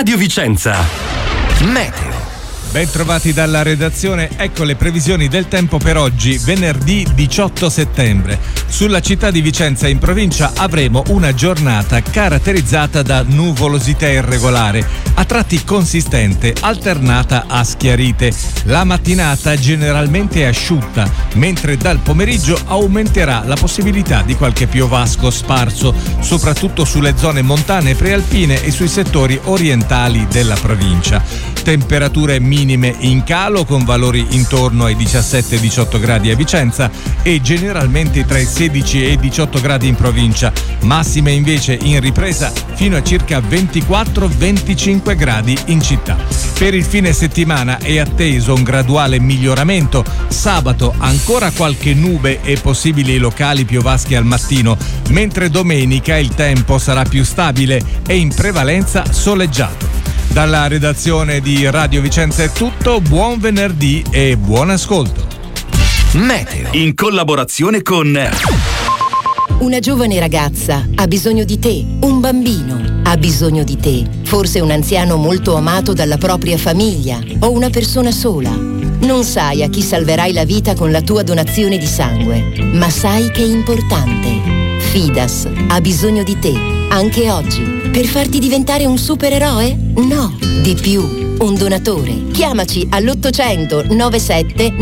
Radio Vicenza. Meteo. Ben trovati dalla redazione, ecco le previsioni del tempo per oggi, venerdì 18 settembre. Sulla città di Vicenza in provincia avremo una giornata caratterizzata da nuvolosità irregolare, a tratti consistente, alternata a schiarite. La mattinata generalmente asciutta, mentre dal pomeriggio aumenterà la possibilità di qualche piovasco sparso, soprattutto sulle zone montane prealpine e sui settori orientali della provincia. Temperature minime in calo con valori intorno ai 17-18 gradi a Vicenza e generalmente tra i 16 e i 18 gradi in provincia, massime invece in ripresa fino a circa 24-25 gradi in città. Per il fine settimana è atteso un graduale miglioramento. Sabato ancora qualche nube e possibili locali piovaschi al mattino, mentre domenica il tempo sarà più stabile e in prevalenza soleggiato. Dalla redazione di Radio Vicenza è tutto, buon venerdì e buon ascolto. Meteo. In collaborazione con... Una giovane ragazza ha bisogno di te, un bambino ha bisogno di te, forse un anziano molto amato dalla propria famiglia o una persona sola. Non sai a chi salverai la vita con la tua donazione di sangue, ma sai che è importante. Fidas ha bisogno di te, anche oggi. Per farti diventare un supereroe? No, di più, un donatore. Chiamaci all'800 97